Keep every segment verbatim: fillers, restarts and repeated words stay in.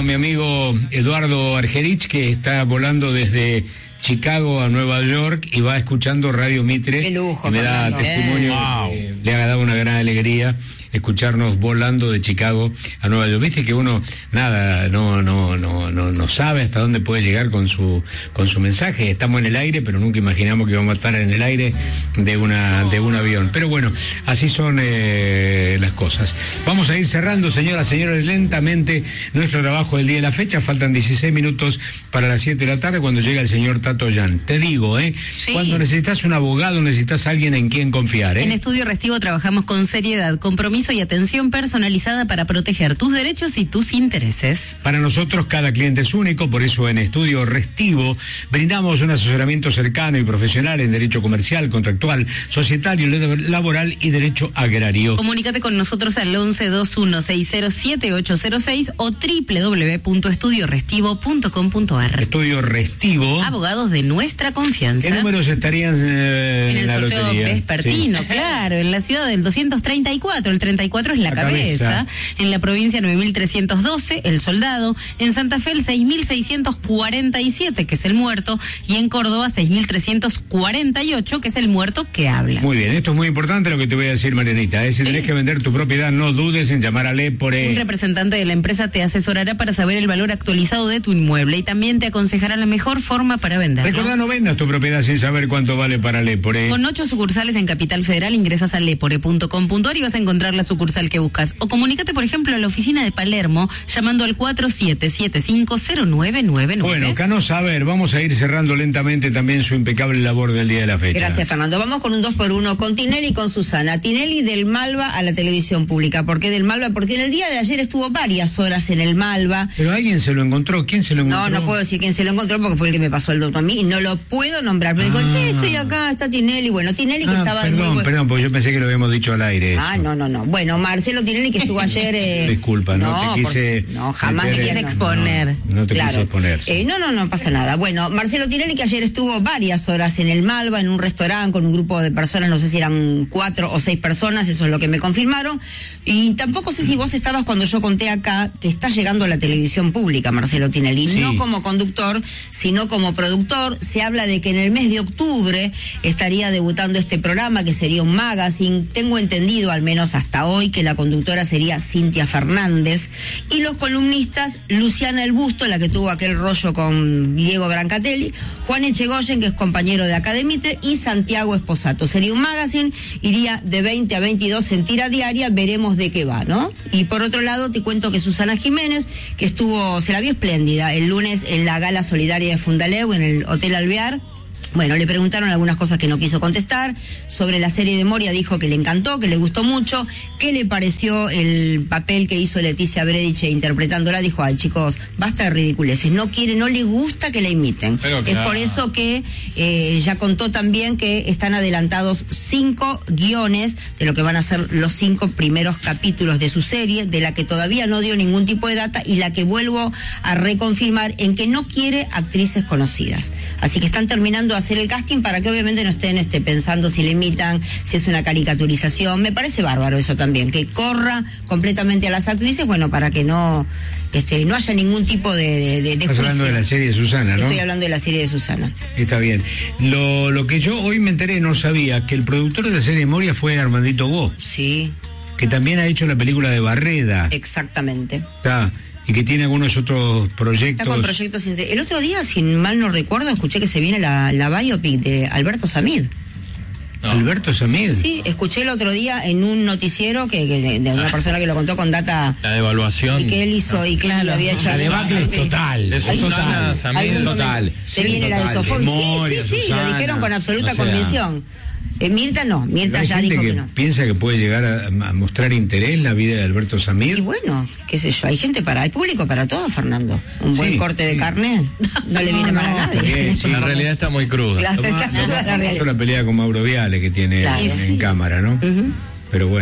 mi amigo Eduardo Argerich, que está volando desde Chicago a Nueva York y va escuchando Radio Mitre. Qué lujo, y me da Fernando. testimonio. Wow. Eh, le ha dado una gran alegría escucharnos volando de Chicago a Nueva York. Viste que uno nada no no no no no sabe hasta dónde puede llegar con su con su mensaje. Estamos en el aire, pero nunca imaginamos que íbamos a estar en el aire de una de un avión. Pero bueno, así son eh, las cosas. Vamos a ir cerrando, señoras, señores, lentamente nuestro trabajo del día de la fecha. Faltan dieciséis minutos para las siete de la tarde cuando llega el señor Tato Yan. Te digo, ¿eh? Sí. Cuando necesitas un abogado, necesitas alguien en quien confiar, ¿eh? En Estudio Restivo trabajamos con seriedad, compromiso y atención personalizada para proteger tus derechos y tus intereses. Para nosotros cada cliente es único, por eso en Estudio Restivo brindamos un asesoramiento cercano y profesional en derecho comercial, contractual, societario, laboral y derecho agrario. Comunícate con nosotros al once veintiuno sesenta siete ocho cero seis o doble u doble u doble u punto estudio restivo punto com punto a r. Estudio Restivo. Abogados de nuestra confianza. ¿Qué números estarían eh, En en el la sorteo lotería? vespertino, Sí. claro, en la ciudad del doscientos treinta y cuatro, el treinta y cuatro es la, La cabeza. cabeza. En la provincia nueve mil trescientos doce, el soldado, en Santa Fe el seis mil seiscientos cuarenta y siete, que es el muerto, y en Córdoba seis mil trescientos cuarenta y ocho, que es el muerto que habla. Muy bien, esto es muy importante lo que te voy a decir, Marianita. ¿eh? Si Sí. tenés que vender tu propiedad, no dudes en llamar a Lepore. Un representante de la empresa te asesorará para saber el valor actualizado de tu inmueble y también te aconsejará la mejor forma para venderlo. Recordá, no vendas tu propiedad sin saber cuánto vale para Lepore. Con ocho sucursales en Capital Federal, ingresas a lepore punto com punto a r y vas a encontrar la sucursal que buscas. O comunícate, por ejemplo, a la oficina de Palermo llamando al cuatro siete siete cinco cero nueve nueve nueve. Bueno, Canosa, a ver, vamos a ir cerrando lentamente también su impecable labor del día de la fecha. Gracias, Fernando. Vamos con un dos por uno con Tinelli y con Susana. Tinelli del Malva a la televisión pública. ¿Por qué del Malva? Porque en el día de ayer estuvo varias horas en el Malva. Pero alguien se lo encontró. ¿Quién se lo encontró? No, no puedo decir quién se lo encontró porque fue el que me pasó el dato a mí y no lo puedo nombrar. Pero Ah. digo, che, estoy acá, está Tinelli. Bueno, Tinelli que Ah, estaba... perdón, muy buen- perdón, porque yo pensé que lo habíamos dicho al aire. Ah, eso. no, no, no. Bueno, Marcelo Tinelli que estuvo ayer... eh, Disculpa, no, te por- quise... No, jamás meter me en- quise exponer. No, no te Claro. quise exponer. sí. Eh, no, no, no pasa nada. Bueno, Marcelo Tinelli que ayer estuvo varias horas en el Malva, en un restaurante con un grupo de personas, no sé si eran cuatro o seis personas, eso es lo que me confirmaron. Y tampoco sé si vos estabas cuando yo conté acá que está llegando a la televisión pública, Marcelo Tinelli, Sí. no como conductor, sino como productor. Se habla de que en el mes de octubre estaría debutando este programa, que sería un magazine. Tengo entendido, al menos hasta hoy, que la conductora sería Cintia Fernández. Y los columnistas, Luciana El Busto, la que tuvo aquel rollo con Diego Brancatelli, Juan Echegoyen, que es compañero de acá de Mitre, y Santiago Esposato. Sería un magazine, iría de veinte a veintidós en tira diaria, veremos de qué va, ¿no? Y por otro lado, te cuento que Susana Jiménez, que estuvo, se la vio espléndida el lunes en la gala solidaria de Fundaleu, en el Hotel Alvear. Bueno, le preguntaron algunas cosas que no quiso contestar. Sobre la serie de Moria dijo que le encantó, que le gustó mucho. ¿Qué le pareció el papel que hizo Leticia Brediche interpretándola? Dijo, ay chicos, basta de ridiculeces. No quiere, no le gusta que la imiten. Pero Es claro. por eso que eh, ya contó también que están adelantados cinco guiones de lo que van a ser los cinco primeros capítulos de su serie, de la que todavía no dio ningún tipo de data y la que vuelvo a reconfirmar en que no quiere actrices conocidas. Así que están terminando de hacer el casting para que obviamente no estén este, pensando si le imitan, si es una caricaturización. Me parece bárbaro eso también, que corra completamente a las actrices, bueno, para que no este, no haya ningún tipo de, de, de Estás hablando de juicio. la serie de Susana, ¿no? Estoy hablando de la serie de Susana. Está bien. Lo, lo que yo hoy me enteré, no sabía, que el productor de la serie Moria fue Armandito Go, Sí, que también ha hecho la película de Barreda. exactamente. Está, y que tiene algunos otros proyectos. Está con proyectos... inte- El otro día, si mal no recuerdo, escuché que se viene la, la biopic de Alberto Samid. No. Alberto Samid. Sí, escuché el otro día en un noticiero que, que de, de una persona que lo contó con data La devaluación. y que él hizo y que él había hecho. La debacle es total. De Susana total. Samid. Algún Total. momento. Se Sí, viene la de total. Sofón. Moria, Sí, sí, sí, Susana. lo dijeron con absoluta O sea, convicción. Eh, Mirta no, Mirta Hay ya gente dijo que, que no. piensa que puede llegar a, a mostrar interés la vida de Alberto Y Samid. bueno, qué sé yo, hay gente para, hay público para todo, Fernando. Un buen Sí, corte de sí. carne no le viene No, mal a no, nadie. está bien, sí. La realidad está muy cruda. Claro, Lo más- está lo más la famoso realidad. es la pelea con Mauro Viale que tiene Claro. en, en cámara, ¿no? Pero bueno.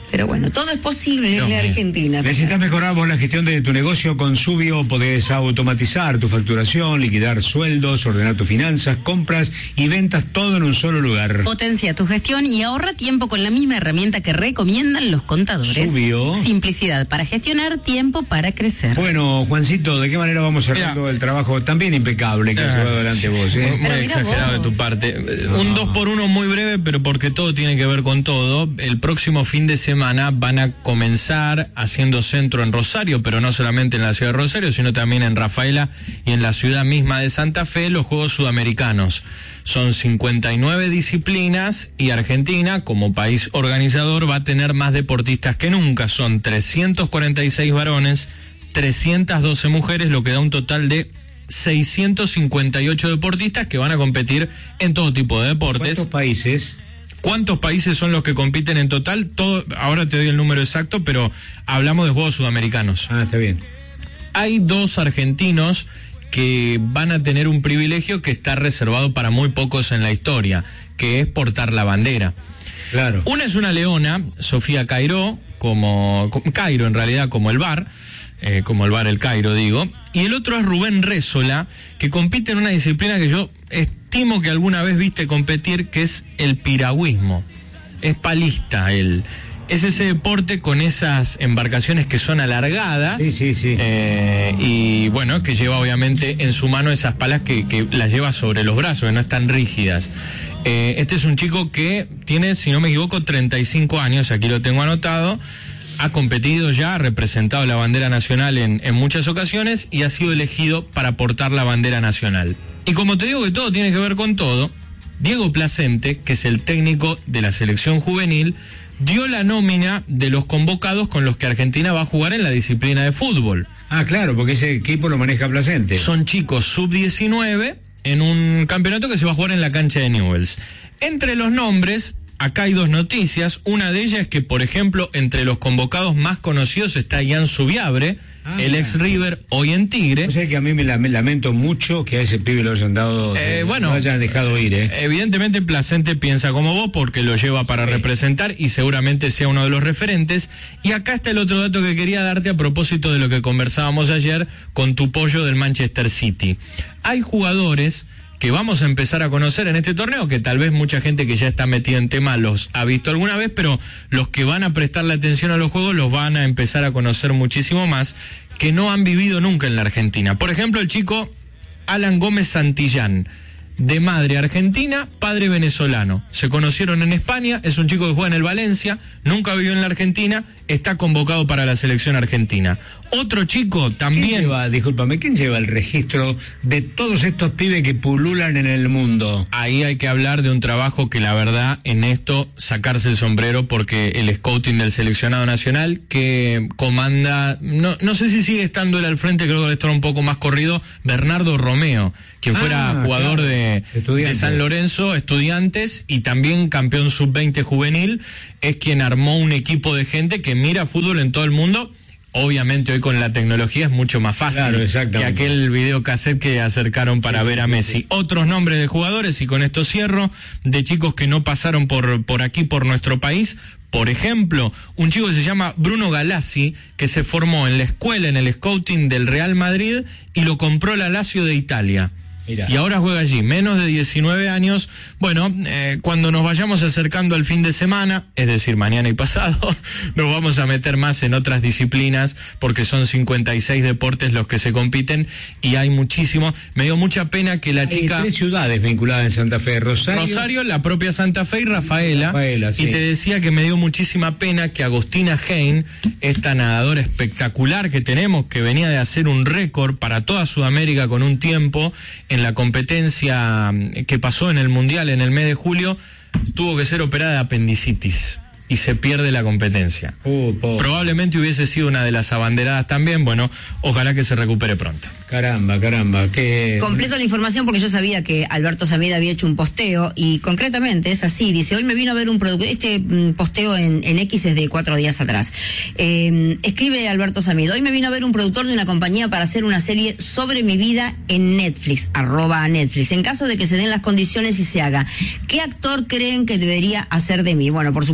Pero bueno, todo es posible Dios en mío. Argentina. ¿Necesitas mejorar vos la gestión de tu negocio? Con Subio podés automatizar tu facturación, liquidar sueldos, ordenar tus finanzas, compras y ventas, todo en un solo lugar. Potencia tu gestión y ahorra tiempo con la misma herramienta que recomiendan los contadores. Subio. Simplicidad para gestionar, tiempo para crecer. Bueno, Juancito, ¿de qué manera vamos cerrando Mira. el trabajo también impecable que has Ah. llevado adelante vos? Muy, ¿eh? muy Pero mira exagerado vos. de tu parte. Eh, Un dos por uno muy breve, pero porque todo tiene que ver con todo. El próximo fin de semana van a comenzar haciendo centro en Rosario, pero no solamente en la ciudad de Rosario, sino también en Rafaela y en la ciudad misma de Santa Fe, los Juegos Sudamericanos. Son cincuenta y nueve disciplinas y Argentina, como país organizador, va a tener más deportistas que nunca. Son trescientos cuarenta y seis varones, trescientas doce mujeres, lo que da un total de seiscientos cincuenta y ocho deportistas que van a competir en todo tipo de deportes. ¿Cuántos países? ¿Cuántos países son los que compiten en total? Todo, ahora te doy el número exacto, pero hablamos de Juegos Sudamericanos. Ah, está bien. Hay dos argentinos que van a tener un privilegio que está reservado para muy pocos en la historia, que es portar la bandera. Claro. Una es una leona, Sofía Cairó, como, como Cairo en realidad, como el bar, eh, como el bar El Cairo, digo. Y el otro es Rubén Rézola, que compite en una disciplina que yo estimo que alguna vez viste competir, que es el piragüismo. Es palista él. Es ese deporte con esas embarcaciones que son alargadas. Sí, sí, sí. eh, y bueno, que lleva obviamente en su mano esas palas que, que las lleva sobre los brazos, que no están rígidas. Eh, este es un chico que tiene, si no me equivoco, treinta y cinco años, aquí lo tengo anotado. Ha competido ya, ha representado la bandera nacional en, en muchas ocasiones y ha sido elegido para portar la bandera nacional. Y como te digo que todo tiene que ver con todo, Diego Placente, que es el técnico de la selección juvenil, dio la nómina de los convocados con los que Argentina va a jugar en la disciplina de fútbol. Ah, claro, porque ese equipo lo maneja Placente. Son chicos sub diecinueve en un campeonato que se va a jugar en la cancha de Newell's. Entre los nombres, acá hay dos noticias. Una de ellas es que, por ejemplo, entre los convocados más conocidos está Ian Subiabre, Ah, el ex River, hoy en Tigre. O sea que a mí me, la- me lamento mucho que a ese pibe lo hayan dado, Eh, eh, bueno, lo hayan dejado ir, ¿eh? Evidentemente Placente piensa como vos porque lo lleva para Sí. representar y seguramente sea uno de los referentes. Y acá está el otro dato que quería darte a propósito de lo que conversábamos ayer con tu pollo del Manchester City. Hay jugadores que vamos a empezar a conocer en este torneo, que tal vez mucha gente que ya está metida en tema los ha visto alguna vez, pero los que van a prestarle atención a los juegos los van a empezar a conocer muchísimo más, que no han vivido nunca en la Argentina. Por ejemplo, el chico Alan Gómez Santillán, de madre argentina, padre venezolano. Se conocieron en España, es un chico que juega en el Valencia, nunca vivió en la Argentina, está convocado para la selección argentina. Otro chico ¿Quién también... lleva, discúlpame, ¿quién lleva el registro de todos estos pibes que pululan en el mundo? Ahí hay que hablar de un trabajo que la verdad en esto sacarse el sombrero, porque el scouting del seleccionado nacional que comanda, no, no sé si sigue estando él al frente, creo que está un poco más corrido, Bernardo Romeo, quien Ah, fuera jugador claro. de, de Estudiantes. San Lorenzo, Estudiantes, y también campeón sub veinte juvenil, es quien armó un equipo de gente que mira fútbol en todo el mundo. Obviamente hoy con la tecnología es mucho más fácil Claro, que exactamente. aquel videocassette que acercaron para Sí, ver sí, a sí, Messi. sí. Otros nombres de jugadores, y con esto cierro, de chicos que no pasaron por, por aquí, por nuestro país. Por ejemplo, un chico que se llama Bruno Galassi, que se formó en la escuela, en el scouting del Real Madrid, y lo compró la Lazio de Italia. Mirá. Y ahora juega allí, menos de diecinueve años. Bueno, eh, cuando nos vayamos acercando al fin de semana, es decir, mañana y pasado, nos vamos a meter más en otras disciplinas, porque son cincuenta y seis deportes los que se compiten y hay muchísimo. Me dio mucha pena que la Hay chica... tres ciudades vinculadas en Santa Fe, Rosario. Rosario, la propia Santa Fe y Rafaela. Rafaela, sí. Y te decía que me dio muchísima pena que Agostina Hein, esta nadadora espectacular que tenemos, que venía de hacer un récord para toda Sudamérica con un tiempo en la competencia que pasó en el Mundial en el mes de julio, tuvo que ser operada de apendicitis y se pierde la competencia. Uh, po- Probablemente hubiese sido una de las abanderadas también. Bueno, ojalá que se recupere pronto. Caramba, caramba, que... Completo la información porque yo sabía que Alberto Sameda había hecho un posteo y concretamente es así, dice, hoy me vino a ver un producto, este mm, posteo en, en X es de cuatro días atrás. Eh, escribe Alberto Sameda, hoy me vino a ver un productor de una compañía para hacer una serie sobre mi vida en Netflix, arroba a Netflix, en caso de que se den las condiciones y se haga. ¿Qué actor creen que debería hacer de mí? Bueno, por supuesto hubo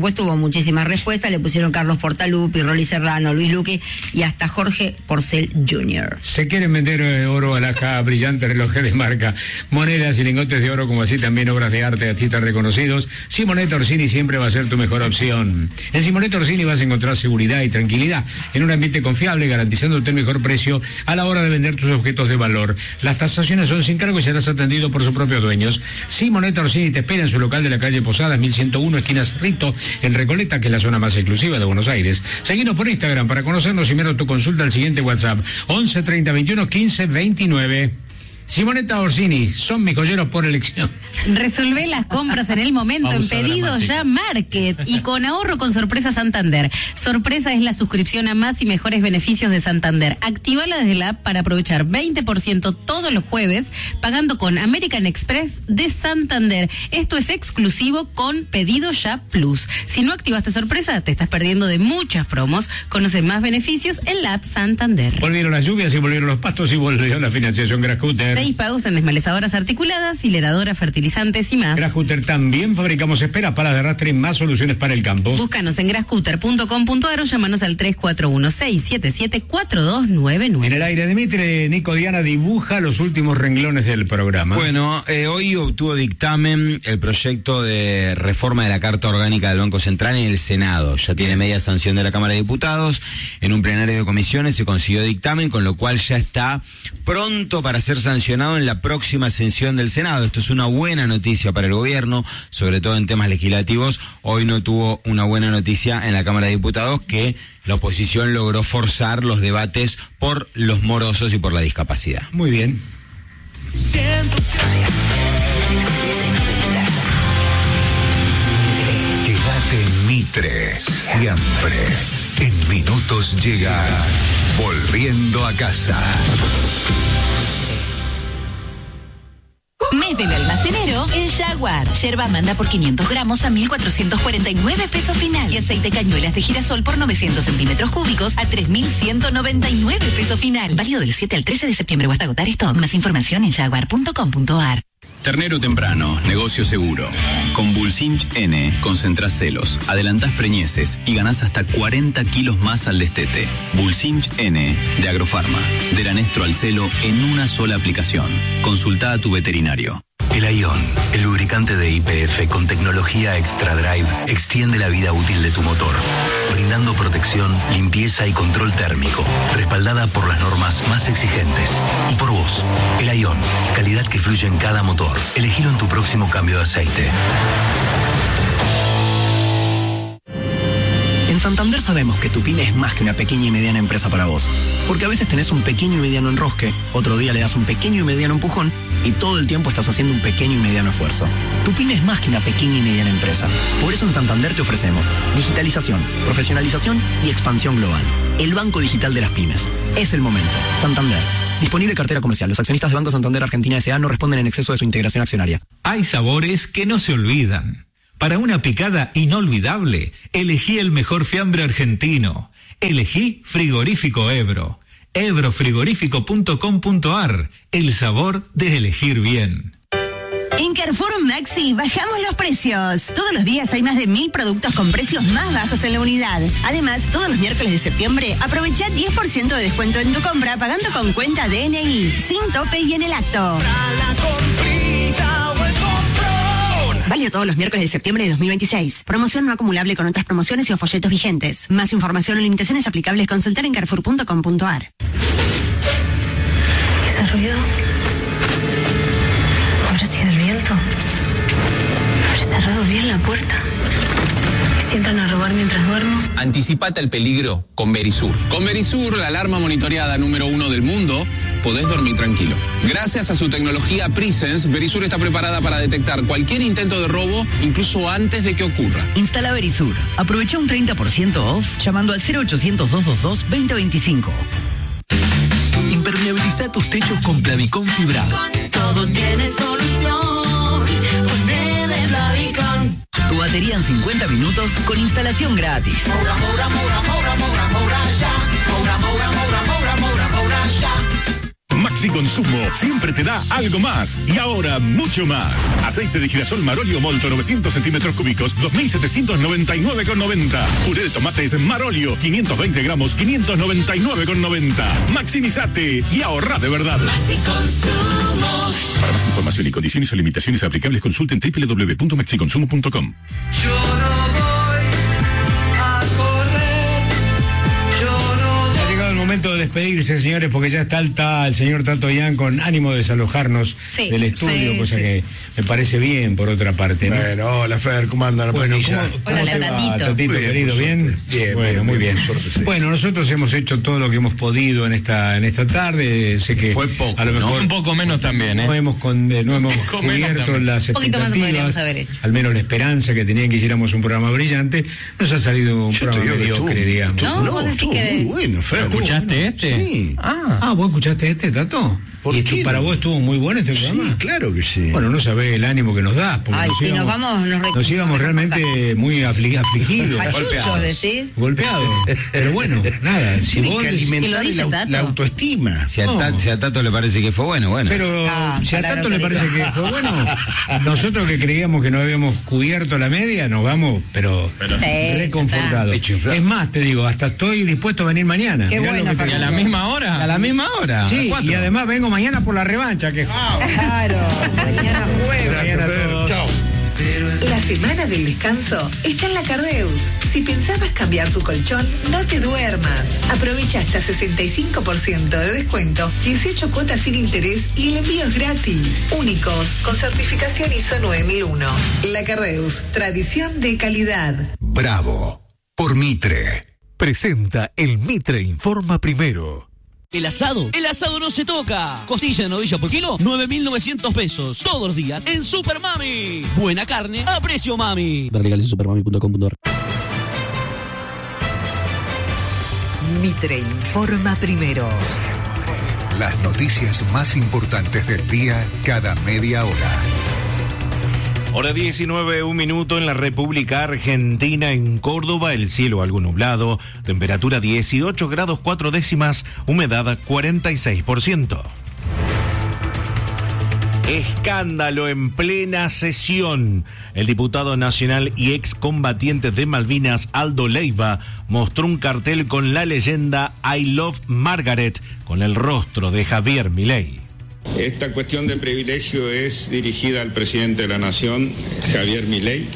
muchísimas respuestas, le pusieron Carlos Portalupi, Rolly Serrano, Luis Luque y hasta Jorge Porcel junior Se quieren vender eh, oro, alhaja, brillantes relojes de marca, monedas y lingotes de oro, como así también obras de arte de artistas reconocidos. Simonetta Orsini siempre va a ser tu mejor opción. En Simonetta Orsini vas a encontrar seguridad y tranquilidad en un ambiente confiable, garantizándote el mejor precio a la hora de vender tus objetos de valor. Las tasaciones son sin cargo y serás atendido por sus propios dueños. Simonetta Orsini te espera en su local de la calle Posadas, mil ciento uno, esquina Cerrito, en Recoleta, que es la zona más exclusiva de Buenos Aires. Seguinos por Instagram para conocernos y menos tu consulta al siguiente WhatsApp, once treinta veintiuno quince veintinueve. Simonetta Orsini, son mis joyeros por elección. Resolvé las compras en el momento en Pedidos Ya Market y con ahorro con Sorpresa Santander. Sorpresa es la suscripción a más y mejores beneficios de Santander. Actívala desde la app para aprovechar veinte por ciento todos los jueves pagando con American Express de Santander. Esto es exclusivo con Pedidos Ya Plus. Si no activaste Sorpresa, te estás perdiendo de muchas promos. Conoce más beneficios en la app Santander. Volvieron las lluvias y volvieron los pastos y volvió la financiación Grascutter. Seis pagos en desmalezadoras articuladas, hileradoras, fertilizantes y más. Grascutter también fabricamos esperas, palas de arrastre y más soluciones para el campo. Búscanos en grascutter punto com punto ar o llámanos al tres cuatro uno, seis siete siete, cuatro dos nueve nueve. En el aire, Dimitri, Nico Diana dibuja los últimos renglones del programa. Bueno, eh, hoy obtuvo dictamen el proyecto de reforma de la Carta Orgánica del Banco Central en el Senado. Ya tiene media sanción de la Cámara de Diputados. En un plenario de comisiones se consiguió dictamen, con lo cual ya está pronto para ser sancionado en la próxima sesión del Senado. Esto es una buena noticia para el gobierno, sobre todo en temas legislativos. Hoy no tuvo una buena noticia en la Cámara de Diputados, que la oposición logró forzar los debates por los morosos y por la discapacidad. Muy bien. Quédate en Mitre, siempre. En minutos llega Volviendo a Casa. Mes del almacenero en Jaguar. Yerba manda por quinientos gramos a mil cuatrocientos cuarenta y nueve pesos final. Y aceite cañuelas de girasol por novecientos centímetros cúbicos a tres mil ciento noventa y nueve pesos final. Válido del siete al trece de septiembre o hasta agotar stock. Más información en jaguar punto com punto ar. Ternero temprano, negocio seguro. Con Bulsinch N, concentrás celos, adelantás preñeces y ganás hasta cuarenta kilos más al destete. Bulsinch N, de Agrofarma. Del anestro al celo en una sola aplicación. Consulta a tu veterinario. El Ion, el lubricante de Y P F con tecnología Extra Drive, extiende la vida útil de tu motor, brindando protección, limpieza y control térmico, respaldada por las normas más exigentes. Y por vos, el Ion, calidad que fluye en cada motor. Elegilo en tu próximo cambio de aceite. En Santander sabemos que tu pyme es más que una pequeña y mediana empresa para vos. Porque a veces tenés un pequeño y mediano enrosque, otro día le das un pequeño y mediano empujón y todo el tiempo estás haciendo un pequeño y mediano esfuerzo. Tu pyme es más que una pequeña y mediana empresa. Por eso en Santander te ofrecemos digitalización, profesionalización y expansión global. El Banco Digital de las Pymes. Es el momento. Santander. Disponible cartera comercial. Los accionistas de Banco Santander Argentina S A no responden en exceso de su integración accionaria. Hay sabores que no se olvidan. Para una picada inolvidable, elegí el mejor fiambre argentino. Elegí Frigorífico Ebro. ebro frigorífico punto com punto ar. El sabor de elegir bien. En Carrefour Maxi bajamos los precios. Todos los días hay más de mil productos con precios más bajos en la unidad. Además, todos los miércoles de septiembre aprovecha diez por ciento de descuento en tu compra pagando con cuenta D N I, sin tope y en el acto. Válido todos los miércoles de septiembre de dos mil veintiséis. Promoción no acumulable con otras promociones y o folletos vigentes. Más información o limitaciones aplicables consultar en carrefour punto com punto ar. ¿Ese ruido? ¿Habrá sido el viento? ¿Habré cerrado bien la puerta? ¿Y si entran a robar mientras duermo? Anticipate al peligro con Verisur. Con Verisur, la alarma monitoreada número uno del mundo, podés dormir tranquilo. Gracias a su tecnología Presence, Verisur está preparada para detectar cualquier intento de robo, incluso antes de que ocurra. Instala Verisur. Aprovecha un treinta por ciento off llamando al cero ochocientos, doscientos veintidós, veinte veinticinco. Impermeabiliza tus techos con Plavicon fibrado. Todo tiene solución. Ponele Plavicon. Tu batería en cincuenta minutos con instalación gratis. Moura, moura, moura, moura, moura, moura, ya. Moura, moura, moura, moura, moura, moura, ya. Maxi consumo siempre te da algo más. Y ahora, mucho más. Aceite de girasol Marolio Molto novecientos centímetros cúbicos, dos mil setecientos noventa y nueve con noventa. Puré de tomates Marolio, quinientos veinte gramos, quinientos noventa y nueve con noventa. Maximizate y ahorra de verdad. Maxi Consumo. Para más información y condiciones o limitaciones aplicables, consulten doble u doble u doble u punto maxi consumo punto com. Yo no voy a correr. Yo no voy. Ha llegado el momento de despedirse, señores, porque ya está, está el señor Tato Yan con ánimo de desalojarnos Sí, del estudio, sí, cosa sí, que sí. me parece bien, por otra parte, ¿no? Bueno, hola Fer, ¿cómo andan? Bueno, Panilla? ¿cómo, cómo Hola, te va, Tatito. Tatito, Muy bien, querido? por ¿Bien? suerte. Bien, Bueno, bien, muy bien, bien. por suerte, sí. Bueno, nosotros hemos hecho todo lo que hemos podido en esta en esta tarde. Sé que Fue poco, a lo mejor ¿no? Un poco menos también, ¿eh? no hemos, con, eh, no hemos poco menos cubierto también. las Un poquito más podríamos expectativas, haber hecho. al menos la esperanza que tenían que hiciéramos un programa brillante. Nos ha salido un Yo te programa digo que mediocre, estuvo- digamos. estuvo- No, vos decís estuvo que- muy bueno, Fer. ¿Escuchaste este? Sí. Ah. Ah, ¿vos escuchaste este, Tato? ¿Por ¿Y qué esto para no? vos estuvo muy bueno este programa? Sí, claro que sí. Bueno, no sabés el ánimo que nos das. porque Ay, sí, nos vamos, nos nos íbamos realmente muy afli- afligidos. Pachucho, decís. Golpeado. Pero bueno, nada, si Tiene vos que decís- alimentar ¿Que lo dice la, Tato? la autoestima. Si a, No. Ta- si a Tato le parece que fue bueno, bueno. pero Ah, si a palabra Tato le parece que autorizada. fue bueno, nosotros que creíamos que no habíamos cubierto la media, nos vamos, pero, Sí, reconfortados. Pecho inflado. Es más, te digo, hasta estoy dispuesto a venir mañana. Qué Mirá bueno, lo que te ¿Y a la digo. misma hora? ¿A la misma hora? Sí, ¿A cuatro? y además vengo mañana por la revancha, que Claro, mañana jueves. mañana Fer. todos. Chao. La semana del descanso está en la Cardeus. Si pensabas cambiar tu colchón, no te duermas. Aprovecha hasta sesenta y cinco por ciento de descuento, dieciocho cuotas sin interés y el envío es gratis. Únicos, con certificación I S O nueve mil uno. La Cardeus, tradición de calidad. Bravo, por Mitre. Presenta el Mitre Informa Primero. El asado, el asado no se toca. Costilla de novilla por kilo, nueve mil novecientos pesos. Todos los días en Super Mami. Buena carne a precio mami. Ver legales en supermami punto com punto a r. Mitre informa primero. Las noticias más importantes del día cada media hora. Hora diecinueve, un minuto en la República Argentina, en Córdoba, el cielo algo nublado, temperatura dieciocho grados cuatro décimas, humedad cuarenta y seis por ciento. Escándalo en plena sesión. El diputado nacional y excombatiente de Malvinas, Aldo Leiva, mostró un cartel con la leyenda I Love Margaret, con el rostro de Javier Milei. Esta cuestión de privilegio es dirigida al presidente de la Nación, Javier Milei.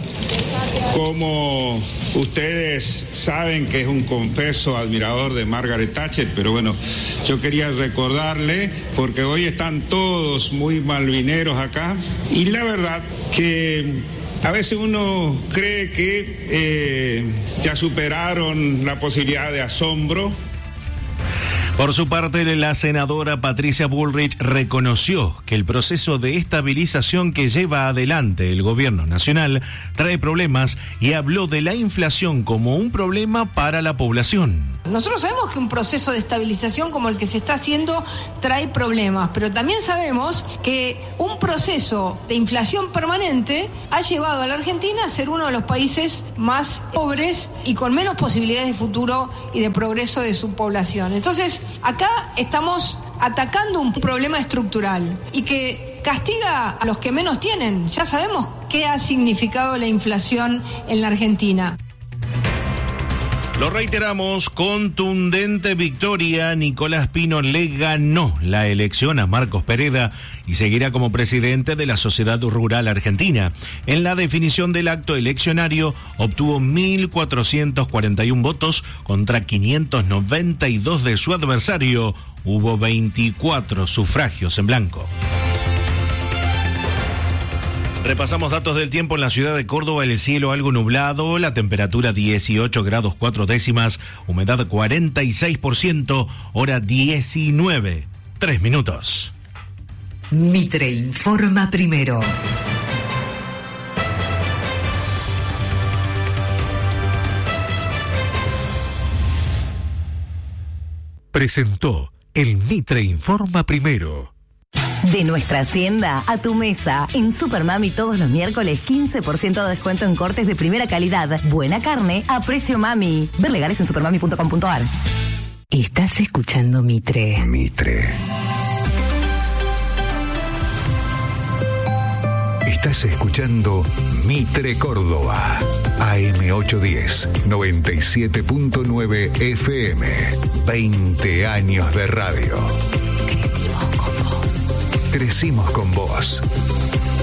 Como ustedes saben que es un confeso admirador de Margaret Thatcher, pero bueno, yo quería recordarle, porque hoy están todos muy malvineros acá, y la verdad que a veces uno cree que eh, ya superaron la posibilidad de asombro. Por su parte, la senadora Patricia Bullrich reconoció que el proceso de estabilización que lleva adelante el gobierno nacional trae problemas y habló de la inflación como un problema para la población. Nosotros sabemos que un proceso de estabilización como el que se está haciendo trae problemas, pero también sabemos que un proceso de inflación permanente ha llevado a la Argentina a ser uno de los países más pobres y con menos posibilidades de futuro y de progreso de su población. Entonces, acá estamos atacando un problema estructural y que castiga a los que menos tienen. Ya sabemos qué ha significado la inflación en la Argentina. Lo reiteramos, contundente victoria. Nicolás Pino le ganó la elección a Marcos Pereda y seguirá como presidente de la Sociedad Rural Argentina. En la definición del acto eleccionario obtuvo mil cuatrocientos cuarenta y uno votos contra quinientos noventa y dos de su adversario. Hubo veinticuatro sufragios en blanco. Repasamos datos del tiempo en la ciudad de Córdoba, el cielo algo nublado, la temperatura dieciocho grados cuatro décimas, humedad cuarenta y seis por ciento, hora diecinueve, tres minutos. Mitre informa primero. Presentó el Mitre Informa Primero. De nuestra hacienda a tu mesa. En Supermami todos los miércoles quince por ciento de descuento en cortes de primera calidad. Buena carne a precio mami. Ver legales en supermami punto com punto a r. Estás escuchando Mitre. Mitre. Estás escuchando Mitre Córdoba, A M ochocientos diez, noventa y siete punto nueve F M, veinte años de radio. Crecimos con vos. Crecimos con vos.